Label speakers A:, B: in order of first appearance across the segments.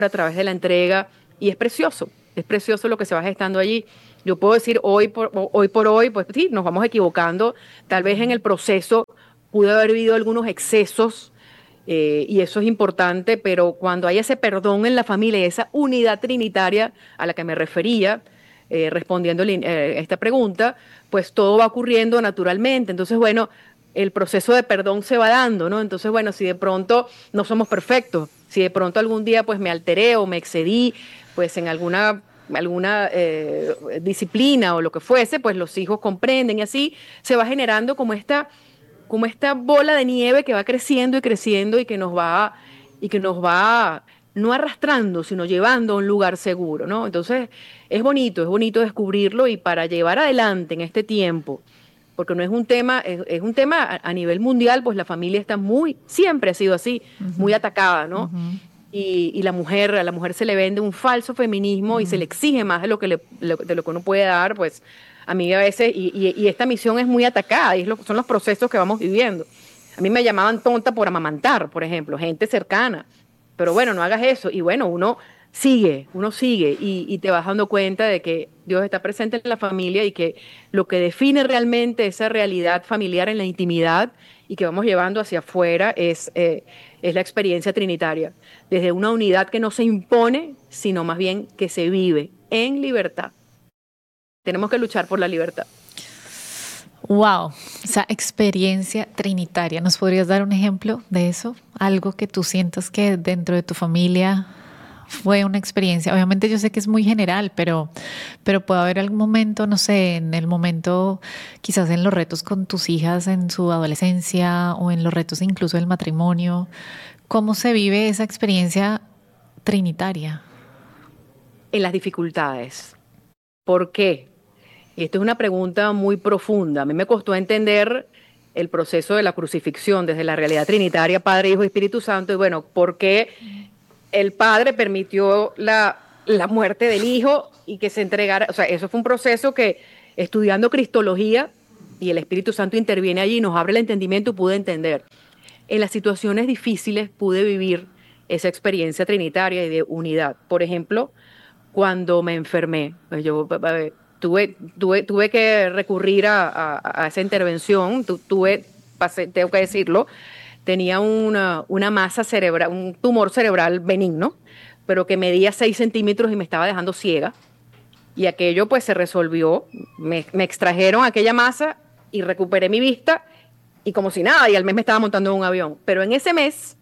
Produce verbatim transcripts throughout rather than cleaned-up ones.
A: a través de la entrega, y es precioso, es precioso lo que se va gestando allí. Yo puedo decir hoy por hoy, por hoy pues sí, nos vamos equivocando, tal vez en el proceso pudo haber habido algunos excesos, eh, y eso es importante, pero cuando hay ese perdón en la familia, esa unidad trinitaria a la que me refería, eh, respondiendo eh, esta pregunta, pues todo va ocurriendo naturalmente. Entonces, bueno, el proceso de perdón se va dando, ¿no? Entonces, bueno, si de pronto no somos perfectos, si de pronto algún día pues me alteré o me excedí, pues en alguna alguna eh, disciplina o lo que fuese, pues los hijos comprenden y así se va generando como esta, como esta bola de nieve que va creciendo y creciendo y que nos va, y que nos va no arrastrando, sino llevando a un lugar seguro, ¿no? Entonces, es bonito, es bonito descubrirlo y para llevar adelante en este tiempo, porque no es un tema, es, es un tema a, a nivel mundial, pues la familia está muy, siempre ha sido así, muy
B: Ujú,
A: atacada, ¿no?
B: ujú,
A: Y, y la mujer, a la mujer se le vende un falso feminismo y se
B: ujú.
A: le exige más de lo que, le, lo- de lo que uno puede dar, pues a mí a veces, y, y- y esta misión es muy atacada, y es lo- son los procesos que vamos viviendo. A mí me llamaban tonta por amamantar, por ejemplo, gente cercana, pero bueno, no hagas eso, y bueno, uno sigue, uno sigue, y, y te vas dando cuenta de que Dios está presente en la familia y que lo que define realmente esa realidad familiar en la intimidad y que vamos llevando hacia afuera es, eh, es la experiencia trinitaria desde una unidad que no se impone, sino más bien que se vive en libertad. Tenemos que luchar por la libertad.
B: Wow, esa experiencia trinitaria. ¿Nos podrías dar un ejemplo de eso? Algo que tú sientas que dentro de tu familia fue una experiencia. Obviamente yo sé que es muy general, pero, pero puede haber algún momento, no sé, en el momento, quizás en los retos con tus hijas en su adolescencia o en los retos incluso del matrimonio. ¿Cómo se vive esa experiencia trinitaria?
A: En las dificultades. ¿Por qué? Esto es una pregunta muy profunda. A mí me costó entender el proceso de la crucifixión desde la realidad trinitaria, Padre, Hijo y Espíritu Santo, y bueno, ¿por qué el Padre permitió la, la muerte del Hijo y que se entregara? O sea, eso fue un proceso que estudiando Cristología y el Espíritu Santo interviene allí, nos abre el entendimiento y pude entender. En las situaciones difíciles pude vivir esa experiencia trinitaria y de unidad. Por ejemplo, cuando me enfermé, pues yo eh, tuve, tuve, tuve que recurrir a, a- a esa intervención, tu- tuve, pasé, tengo que decirlo, tenía una, una masa cerebral, un tumor cerebral benigno, pero que medía seis centímetros y me estaba dejando ciega. Y aquello pues se resolvió, me, me extrajeron aquella masa y recuperé mi vista y como si nada, y al mes me estaba montando en un avión. Pero en ese mes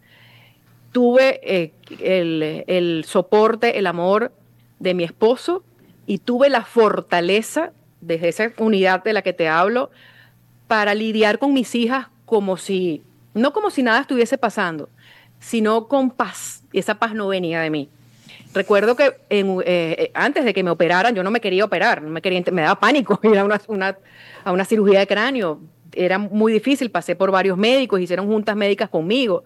A: tuve eh, el, el soporte, el amor de mi esposo y tuve la fortaleza, desde esa unidad de la que te hablo, para lidiar con mis hijas como si, no como si nada estuviese pasando, sino con paz. Y esa paz no venía de mí. Recuerdo que en, eh, antes de que me operaran, yo no me quería operar, no me, quería, me daba pánico ir a una, una, a una cirugía de cráneo. Era muy difícil, pasé por varios médicos, hicieron juntas médicas conmigo.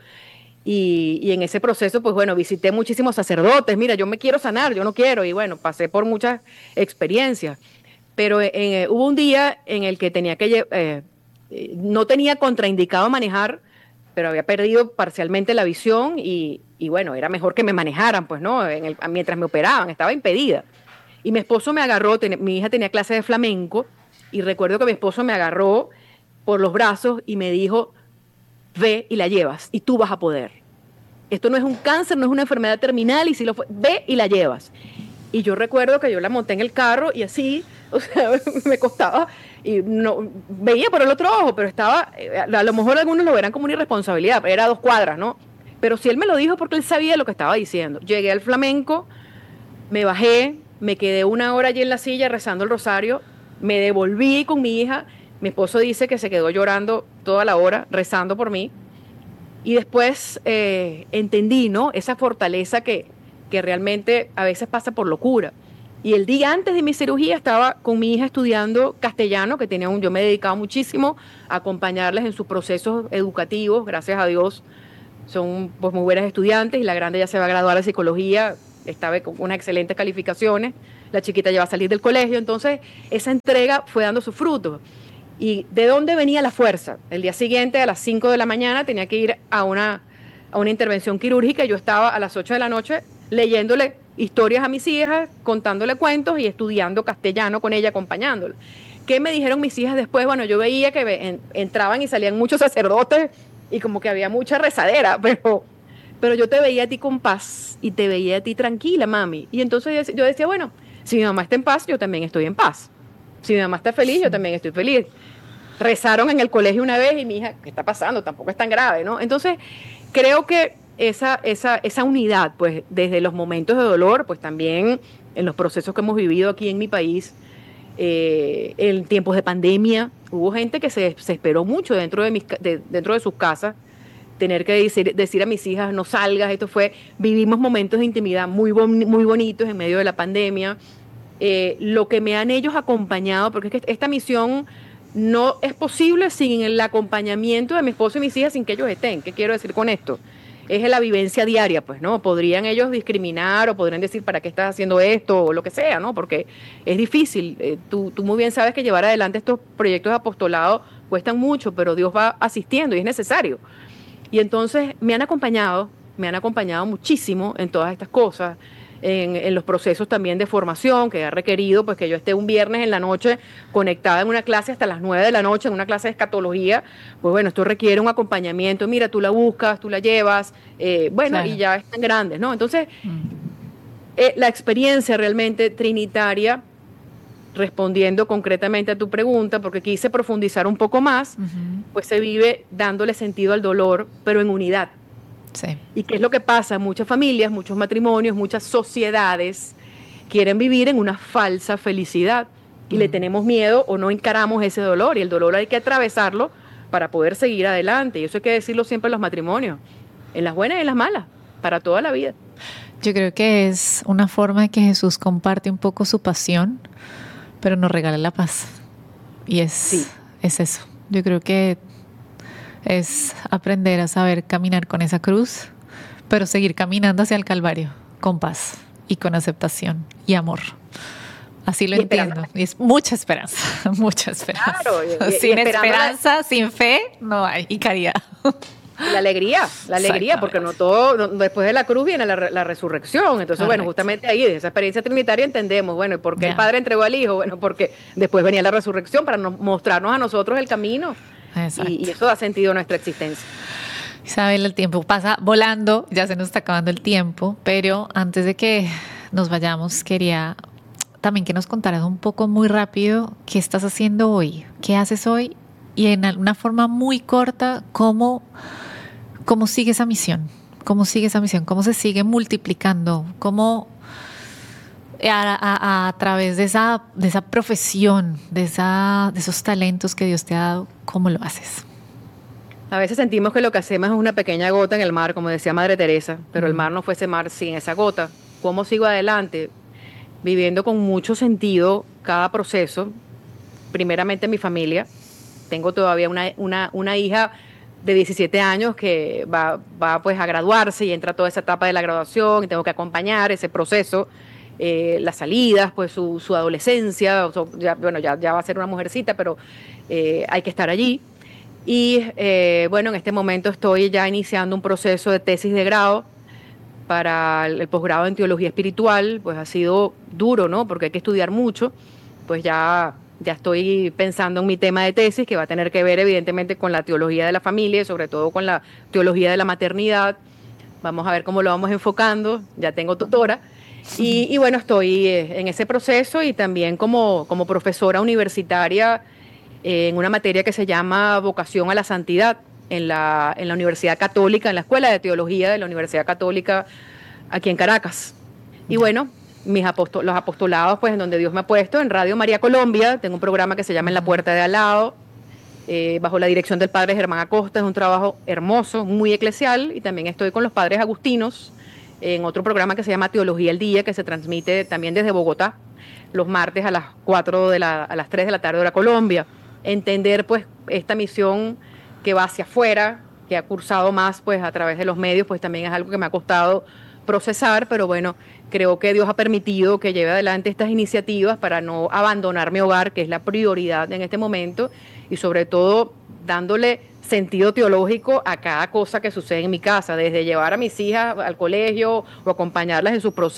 A: Y, y en ese proceso, pues bueno, visité muchísimos sacerdotes, mira, yo me quiero sanar, yo no quiero, y bueno, pasé por muchas experiencias. Pero eh, eh, hubo un día en el que tenía que, lle- eh, eh, no tenía contraindicado manejar, pero había perdido parcialmente la visión y, y bueno, era mejor que me manejaran, pues, ¿no? En el- mientras me operaban, estaba impedida. Y mi esposo me agarró, ten- mi hija tenía clase de flamenco, y recuerdo que mi esposo me agarró por los brazos y me dijo, ve y la llevas, y tú vas a poder. Esto no es un cáncer, no es una enfermedad terminal, y si lo fue, ve y la llevas. Y yo recuerdo que yo la monté en el carro y así, o sea, me costaba, y no veía por el otro ojo, pero estaba, eh, a lo mejor algunos lo verán como una irresponsabilidad, pero era a dos cuadras, ¿no? Pero si él me lo dijo porque él sabía lo que estaba diciendo. Llegué al flamenco, me bajé, me quedé una hora allí en la silla rezando el rosario, me devolví con mi hija, mi esposo dice que se quedó llorando toda la hora, rezando por mí, y después eh, entendí, ¿no? Esa fortaleza que, que realmente a veces pasa por locura. Y el día antes de mi cirugía estaba con mi hija estudiando castellano, que tenía un, yo me he dedicado muchísimo a acompañarles en sus procesos educativos, gracias a Dios, son pues muy buenas estudiantes y la grande ya se va a graduar de psicología, estaba con unas excelentes calificaciones, la chiquita ya va a salir del colegio, entonces esa entrega fue dando sus frutos. ¿Y de dónde venía la fuerza? El día siguiente, a las cinco de la mañana, tenía que ir a una, a una intervención quirúrgica. Yo estaba a las ocho de la noche leyéndole historias a mis hijas, contándole cuentos y estudiando castellano con ella, acompañándola. ¿Qué me dijeron mis hijas después? Bueno, yo veía que en, entraban y salían muchos sacerdotes y como que había mucha rezadera, pero, pero yo te veía a ti con paz y te veía a ti tranquila, mami. Y entonces yo decía, bueno, si mi mamá está en paz, yo también estoy en paz. Si mi mamá está feliz, yo también estoy feliz. Rezaron en el colegio una vez y mi hija, ¿qué está pasando? Tampoco es tan grave, ¿no? Entonces, creo que esa, esa, esa unidad, pues, desde los momentos de dolor, pues también en los procesos que hemos vivido aquí en mi país, eh, en tiempos de pandemia, hubo gente que se, se esperó mucho dentro de, mis, de, dentro de sus casas, tener que decir, decir a mis hijas, no salgas, esto fue, vivimos momentos de intimidad muy, bon, muy bonitos en medio de la pandemia. Eh, lo que me han ellos acompañado, porque es que esta misión no es posible sin el acompañamiento de mi esposo y mis hijas, sin que ellos estén. ¿Qué quiero decir con esto? Es la vivencia diaria, pues, ¿no? Podrían ellos discriminar o podrían decir, ¿para qué estás haciendo esto? O lo que sea, ¿no? Porque es difícil. Eh, tú, tú muy bien sabes que llevar adelante estos proyectos de apostolado cuestan mucho, pero Dios va asistiendo y es necesario. Y entonces me han acompañado, me han acompañado muchísimo en todas estas cosas. En, en los procesos también de formación, que ha requerido pues que yo esté un viernes en la noche conectada en una clase hasta las nueve de la noche, en una clase de escatología. Pues bueno, esto requiere un acompañamiento. Mira, tú la buscas, tú la llevas, eh, bueno, claro. Y ya están grandes, ¿no? Entonces, mm. eh, la experiencia realmente trinitaria, respondiendo concretamente a tu pregunta, porque quise profundizar un poco más, uh-huh. pues se vive dándole sentido al dolor, pero en unidad.
B: Sí.
A: ¿Y qué es lo que pasa? Muchas familias, muchos matrimonios, muchas sociedades quieren vivir en una falsa felicidad y mm. le tenemos miedo o no encaramos ese dolor, y el dolor hay que atravesarlo para poder seguir adelante, y eso hay que decirlo siempre en los matrimonios, en las buenas y en las malas, para toda la vida.
B: Yo creo que es una forma de que Jesús comparte un poco su pasión, pero nos regala la paz, y es, sí. es eso. Yo creo que es aprender a saber caminar con esa cruz, pero seguir caminando hacia el Calvario con paz y con aceptación y amor. Así lo y entiendo. Esperanza. Y es mucha esperanza, mucha esperanza. Claro, y, y, sin y esperanza, la... sin fe, no hay. Y caridad.
A: La alegría, la alegría, porque no todo, no, después de la cruz viene la, la resurrección. Entonces, Correcto. Bueno, justamente ahí, de esa experiencia trinitaria entendemos, bueno, ¿y por qué ya. el Padre entregó al Hijo? Bueno, porque después venía la resurrección para nos, mostrarnos a nosotros el camino. Y, y eso da sentido a nuestra existencia.
B: Isabel, el tiempo pasa volando, ya se nos está acabando el tiempo, pero antes de que nos vayamos, quería también que nos contaras un poco muy rápido qué estás haciendo hoy, qué haces hoy, y en una forma muy corta, cómo, cómo sigue esa misión, cómo sigue esa misión, cómo se sigue multiplicando, cómo a, a, a través de esa, de esa profesión, de, esa, de esos talentos que Dios te ha dado, ¿cómo lo haces?
A: A veces sentimos que lo que hacemos es una pequeña gota en el mar, como decía Madre Teresa, pero el mar no fuese mar sin esa gota. ¿Cómo sigo adelante? Viviendo con mucho sentido cada proceso. Primeramente mi familia. Tengo todavía una, una, una hija de diecisiete años que va, va pues a graduarse y entra toda esa etapa de la graduación y tengo que acompañar ese proceso, eh, las salidas, pues su, su adolescencia. O sea, ya, bueno, ya, ya va a ser una mujercita, pero eh, hay que estar allí. Y eh, bueno, en este momento estoy ya iniciando un proceso de tesis de grado para el, el posgrado en teología espiritual. Pues ha sido duro, ¿no? Porque hay que estudiar mucho. Pues ya, ya estoy pensando en mi tema de tesis, que va a tener que ver evidentemente con la teología de la familia y sobre todo con la teología de la maternidad. Vamos a ver cómo lo vamos enfocando. Ya tengo tutora. Y, y bueno, estoy en ese proceso y también como, como profesora universitaria en una materia que se llama Vocación a la Santidad en la, en la Universidad Católica, en la Escuela de Teología de la Universidad Católica aquí en Caracas. Y bueno, mis apostol- los apostolados, pues en donde Dios me ha puesto, en Radio María Colombia, tengo un programa que se llama En la Puerta de Al Lado, eh, bajo la dirección del padre Germán Acosta. Es un trabajo hermoso, muy eclesial, y también estoy con los padres agustinos en otro programa que se llama Teología al Día, que se transmite también desde Bogotá, los martes a las cuatro de la, a las tres de la tarde hora Colombia. Entender pues esta misión que va hacia afuera, que ha cursado más pues a través de los medios, pues también es algo que me ha costado procesar, pero bueno, creo que Dios ha permitido que lleve adelante estas iniciativas para no abandonar mi hogar, que es la prioridad en este momento, y sobre todo dándole sentido teológico a cada cosa que sucede en mi casa, desde llevar a mis hijas al colegio o acompañarlas en sus procesos